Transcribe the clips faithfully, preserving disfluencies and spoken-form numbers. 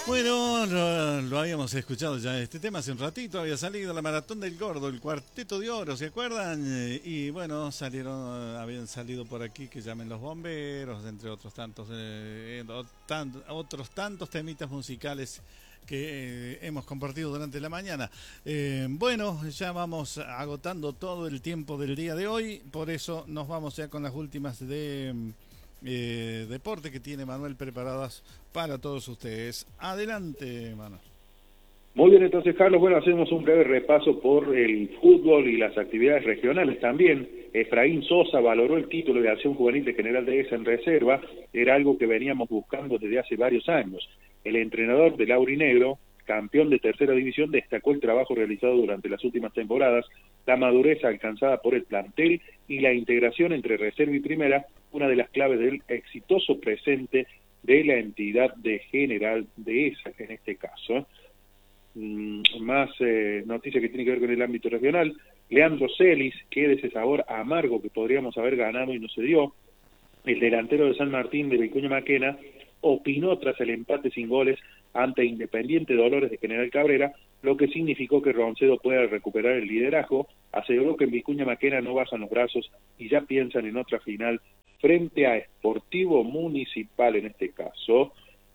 Bueno, lo, lo habíamos escuchado ya este tema hace un ratito, había salido la Maratón del Gordo, el Cuarteto de Oro, ¿se acuerdan? Eh, Y bueno, salieron, habían salido por aquí que llamen los bomberos, entre otros tantos, eh, o tan- otros tantos temitas musicales que eh, hemos compartido durante la mañana. Eh, bueno, ya vamos agotando todo el tiempo del día de hoy, por eso nos vamos ya con las últimas de eh, deporte que tiene Manuel preparadas para todos ustedes. Adelante, Manuel. Muy bien, entonces, Carlos, bueno, hacemos un breve repaso por el fútbol y las actividades regionales también. Efraín Sosa valoró el título de acción juvenil de General Dehesa en reserva, era algo que veníamos buscando desde hace varios años. El entrenador del Aurinegro, campeón de tercera división, destacó el trabajo realizado durante las últimas temporadas, la madurez alcanzada por el plantel y la integración entre reserva y primera, una de las claves del exitoso presente de la entidad de General Dehesa, en este caso. Más eh, noticias que tiene que ver con el ámbito regional. Leandro Celis, que de ese sabor amargo que podríamos haber ganado y no se dio. El delantero de San Martín de Vicuña Maquena opinó tras el empate sin goles ante Independiente Dolores de General Cabrera, lo que significó que Roncedo pueda recuperar el liderazgo. Aseguró que en Vicuña Maquena no bajan los brazos y ya piensan en otra final frente a Sportivo Municipal en este caso.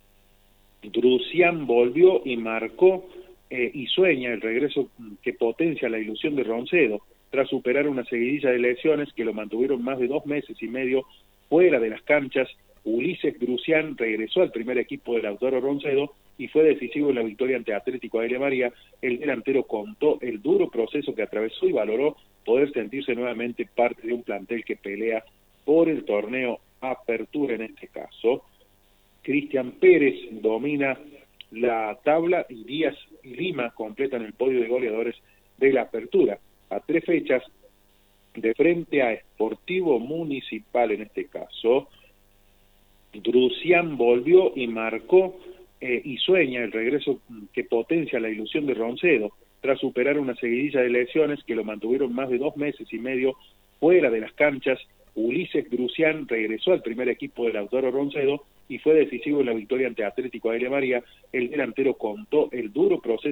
Drusian volvió y marcó eh, y sueña el regreso que potencia la ilusión de Roncedo, tras superar una seguidilla de lesiones que lo mantuvieron más de dos meses y medio fuera de las canchas. Ulises Drusian regresó al primer equipo del Lautaro Roncedo y fue decisivo en la victoria ante Atlético Aile María. El delantero contó el duro proceso que atravesó y valoró poder sentirse nuevamente parte de un plantel que pelea por el torneo Apertura en este caso. Cristian Pérez domina la tabla y Díaz y Lima completan el podio de goleadores de la Apertura. A tres fechas de frente a Sportivo Municipal en este caso. Drusian volvió y marcó eh, y sueña el regreso que potencia la ilusión de Roncedo, tras superar una seguidilla de lesiones que lo mantuvieron más de dos meses y medio fuera de las canchas. Ulises Drusian regresó al primer equipo del Lautaro Roncedo y fue decisivo en la victoria ante Atlético Aile María. El delantero contó el duro proceso